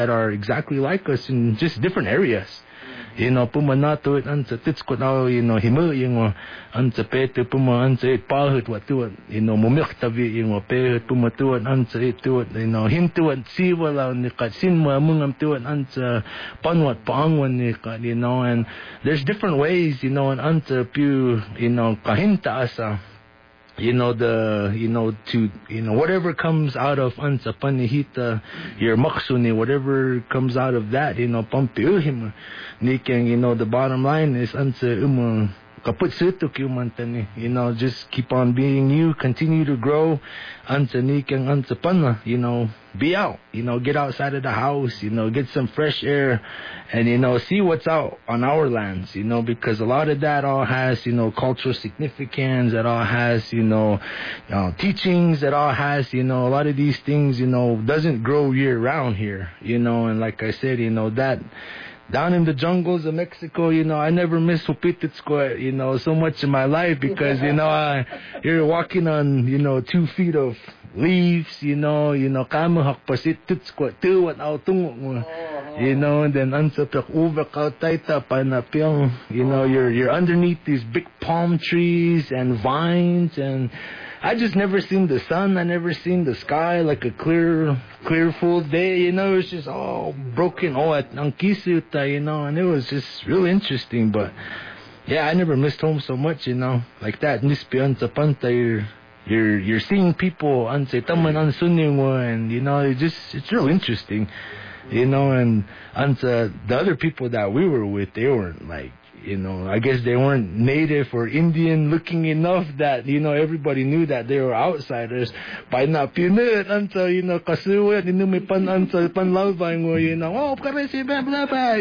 that are exactly like us in just different areas. Pumanato it ansa titskot now, himu yung ansa pete puma ansa it pahut what to it, mumiktavi yung pehut pumatuan ansa it to it, hintuan siwala nikat sinma mungam to it ansa panwat paangwan nikat, and there's different ways, and ansa pu, kahinta asa. Whatever comes out of ansa panihita, your maksuni, whatever comes out of that, pampiuhim, nikeng, the bottom line is ansa kaput sutuk umantani, just keep on being you, continue to grow, ansa nikeng ansa panna, be out, get outside of the house, get some fresh air, and, see what's out on our lands, because a lot of that all has, cultural significance, that all has, teachings, that all has, a lot of these things, doesn't grow year round here, and like I said, that down in the jungles of Mexico, I never miss Hupititsko, so much in my life because, you're walking on, 2 feet of leaves, kamuhak pasit titsko tuwat autung mo, and then ansapyak uva kautaita panapyong, you're underneath these big palm trees and vines, and I just never seen the sun. I never seen the sky like a clear full day. It was just all broken. At Ankisuta, and it was just really interesting. But yeah, I never missed home so much, like that. Nispian Panta, you're seeing people and it's real interesting, and the other people that we were with, they weren't like, I guess they weren't native or Indian looking enough that, everybody knew that they were outsiders. By not pinut until, kasuwet, may pan until panlalbang or, oh, karesi blah blah blah,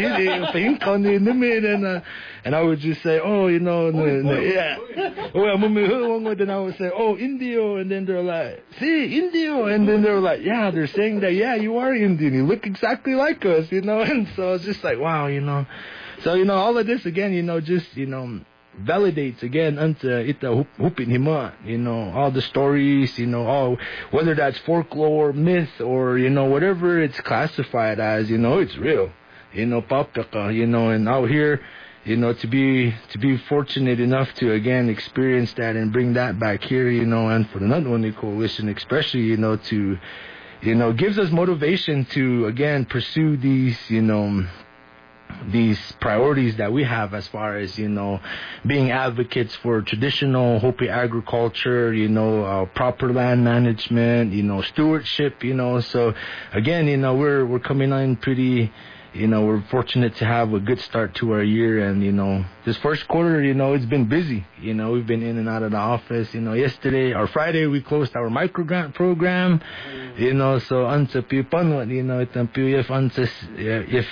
and I would just say, oh, yeah. Then I would say, oh, Indio, and then they're like, see, Indio, and then they're like, yeah, they're saying that, yeah, you are Indian, you look exactly like us, and so it's just like, wow, So, all of this again, just, validates again unto ita hupin hima, all the stories, all, whether that's folklore, myth, or, whatever it's classified as, it's real, papaka, and out here, to be fortunate enough to again experience that and bring that back here, and for the Nandwani Coalition especially, to, gives us motivation to again pursue these, these priorities that we have as far as, being advocates for traditional Hopi agriculture, proper land management, stewardship, so again, we're coming on pretty, we're fortunate to have a good start to our year, and, this first quarter, it's been busy, we've been in and out of the office, yesterday or Friday we closed our microgrant program, so ansa pipanwat, if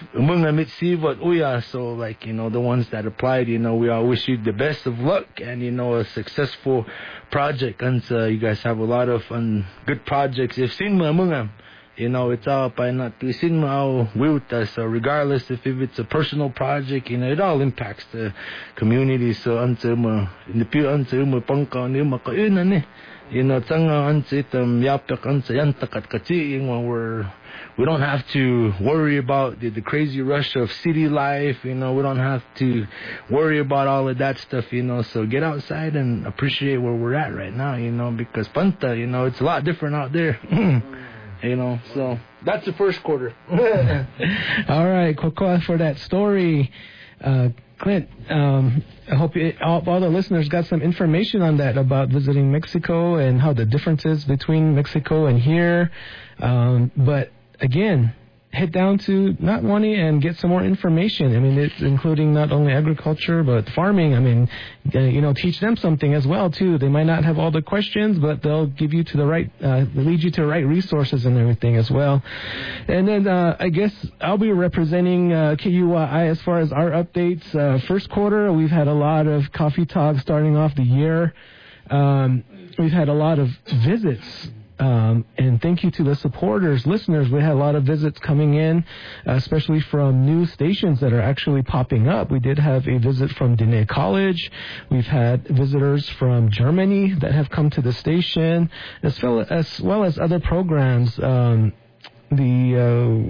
so like, the ones that applied, we all wish you the best of luck and, a successful project. And you guys have a lot of good projects. If sinma mungam, it's all by not to sinma wilta. So regardless if it's a personal project, it all impacts the community. So ansama in the pure ansama pangka ni makaina tanga ansitam yapak ansayantakat kati we don't have to worry about the crazy rush of city life, we don't have to worry about all of that stuff, so get outside and appreciate where we're at right now, because Panta, it's a lot different out there. So that's the first quarter. All right, Kokoa, for that story. Clint, I hope all the listeners got some information on that about visiting Mexico and how the differences between Mexico and here. But again, head down to Nandwani and get some more information. I mean, it's including not only agriculture, but farming. I mean, teach them something as well, too. They might not have all the questions, but they'll give you to the right, lead you to the right resources and everything as well. And then, I guess I'll be representing, KUI as far as our updates. First quarter, we've had a lot of coffee talks starting off the year. We've had a lot of visits. And thank you to the supporters, listeners. We had a lot of visits coming in, especially from new stations that are actually popping up. We did have a visit from Diné College. We've had visitors from Germany that have come to the station, as well as other programs.